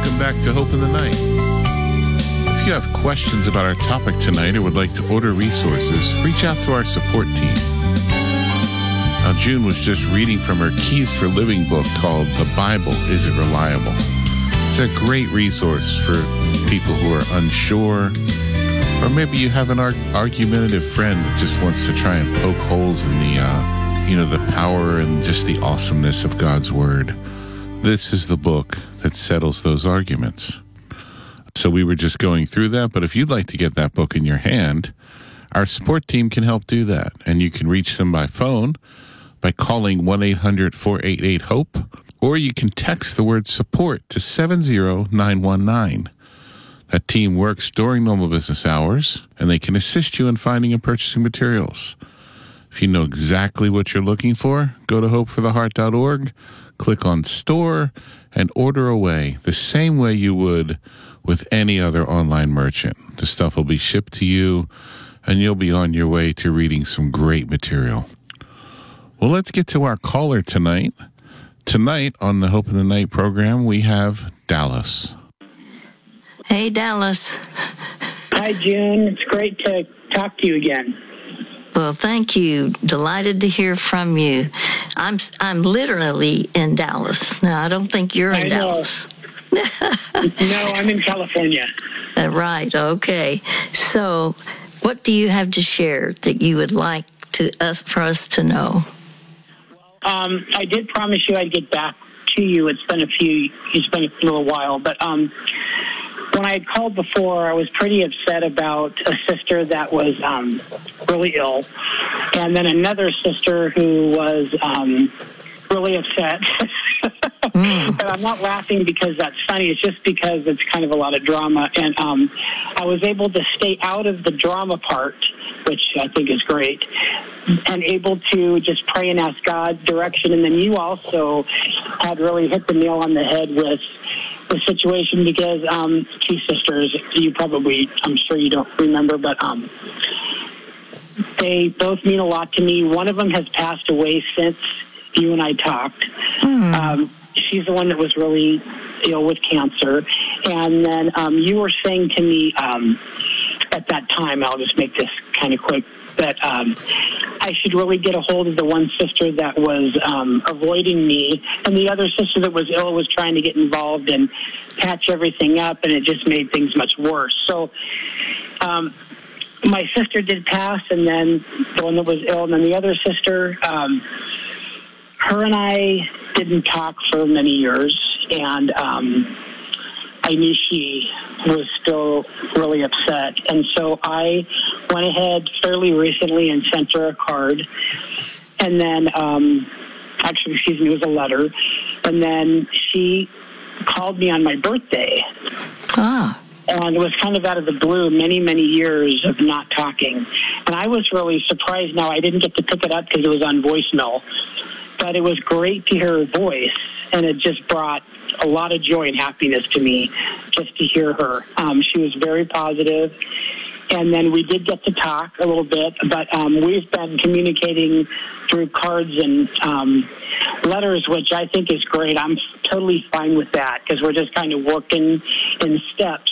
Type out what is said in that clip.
welcome back to Hope in the Night. If you have questions about our topic tonight or would like to order resources, reach out to our support team. Now, June was just reading from her Keys for Living book called The Bible, Is It Reliable? It's a great resource for people who are unsure, or maybe you have an argumentative friend that just wants to try and poke holes in the power and just the awesomeness of God's Word. This is the book that settles those arguments. So we were just going through that, but if you'd like to get that book in your hand, our support team can help do that. And you can reach them by phone by calling 1-800-488-HOPE, or you can text the word support to 70919. That team works during normal business hours, and they can assist you in finding and purchasing materials. If you know exactly what you're looking for, go to hopefortheheart.org, click on store, and order away the same way you would with any other online merchant. The stuff will be shipped to you, and you'll be on your way to reading some great material. Well, let's get to our caller tonight. Tonight on the Hope in the Night program, we have Dallas. Hey, Dallas. Hi, June. It's great to talk to you again. Well, thank you. Delighted to hear from you. I'm literally in Dallas. Now, I don't think you're in Dallas. No, I'm in California. Right, okay. So, what do you have to share that you would like for us to know? I did promise you I'd get back to you. It's been a little while, but when I had called before, I was pretty upset about a sister that was really ill, and then another sister who was really upset. And I'm not laughing because that's funny. It's just because it's kind of a lot of drama. And I was able to stay out of the drama part, which I think is great, and able to just pray and ask God's direction. And then you also had really hit the nail on the head with the situation because two sisters, I'm sure you don't remember, but they both mean a lot to me. One of them has passed away since you and I talked. She's the one that was really ill with cancer. And then you were saying to me at that time, I'll just make this kind of quick, that I should really get a hold of the one sister that was avoiding me, and the other sister that was ill was trying to get involved and patch everything up, and it just made things much worse. So my sister did pass, and then the one that was ill, and then the other sister, her and I didn't talk for many years, and I knew she was still really upset. And so I went ahead fairly recently and sent her a card. And then, it was a letter. And then she called me on my birthday. And it was kind of out of the blue, many, many years of not talking. And I was really surprised. Now, I didn't get to pick it up because it was on voicemail. But it was great to hear her voice, and it just brought a lot of joy and happiness to me just to hear her. She was very positive, and then we did get to talk a little bit, but we've been communicating through cards and letters, which I think is great. I'm totally fine with that because we're just kind of working in steps